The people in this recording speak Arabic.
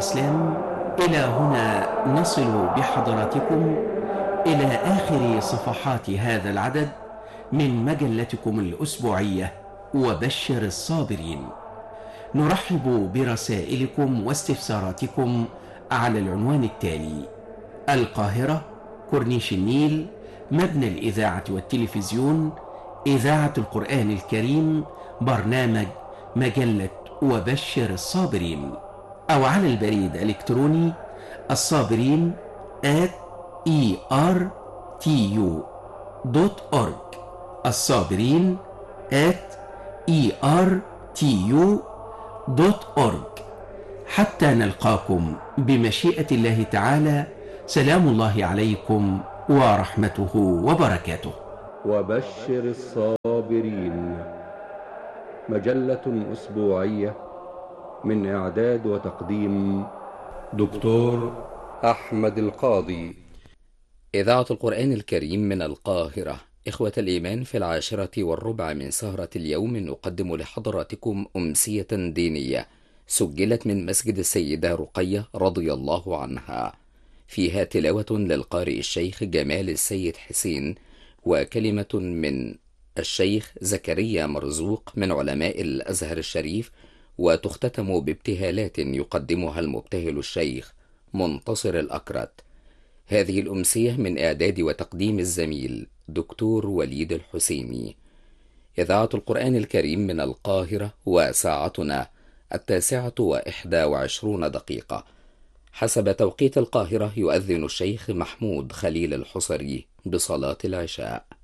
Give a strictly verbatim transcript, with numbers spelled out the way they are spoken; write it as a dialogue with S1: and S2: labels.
S1: الإسلام، إلى هنا نصل بحضراتكم إلى آخر صفحات هذا العدد من مجلتكم الأسبوعية وبشر الصابرين. نرحب برسائلكم واستفساراتكم على العنوان التالي: القاهرة، كورنيش النيل، مبنى الإذاعة والتلفزيون، إذاعة القرآن الكريم، برنامج مجلة وبشر الصابرين. أو على البريد الإلكتروني الصابرين at e r t u dot org، الصابرين at e r t u dot org. حتى نلقاكم بمشيئة الله تعالى، سلام الله عليكم ورحمته وبركاته.
S2: وبشر الصابرين، مجلة أسبوعية من إعداد وتقديم دكتور أحمد القاضي.
S3: إذاعة القرآن الكريم من القاهرة. إخوة الإيمان، في العاشرة والربع من سهرة اليوم نقدم لحضراتكم أمسية دينية سجلت من مسجد السيدة رقية رضي الله عنها، فيها تلاوة للقارئ الشيخ جمال السيد حسين وكلمة من الشيخ زكريا مرزوق من علماء الأزهر الشريف، وتختتم بابتهالات يقدمها المبتهل الشيخ منتصر الأكرت. هذه الأمسية من إعداد وتقديم الزميل دكتور وليد الحسيني. إذاعة القرآن الكريم من القاهرة، وساعتنا التاسعة وإحدى وعشرون دقيقة حسب توقيت القاهرة. يؤذن الشيخ محمود خليل الحصري بصلاة العشاء.